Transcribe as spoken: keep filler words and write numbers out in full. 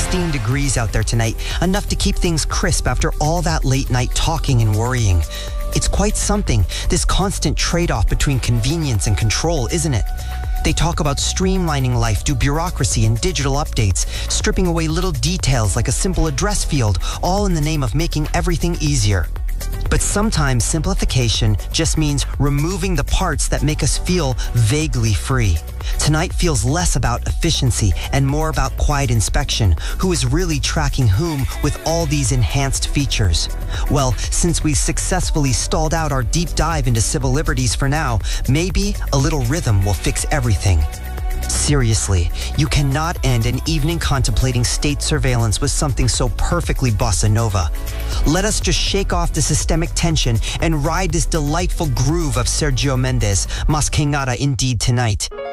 sixteen degrees out there tonight, enough to keep things crisp after all that late night talking and worrying. It's quite something, this constant trade-off between convenience and control, isn't it? They talk about streamlining life, do bureaucracy and digital updates, stripping away little details like a simple address field, all in the name of making everything easier. But sometimes simplification just means removing the parts that make us feel vaguely free. Tonight feels less about efficiency and more about quiet inspection. Who is really tracking whom with all these enhanced features? Well, since we successfully stalled out our deep dive into civil liberties for now, maybe a little rhythm will fix everything. Seriously, you cannot end an evening contemplating state surveillance with something so perfectly bossa nova. Let us just shake off the systemic tension and ride this delightful groove of Sergio Mendes, Mas Que Nada indeed tonight.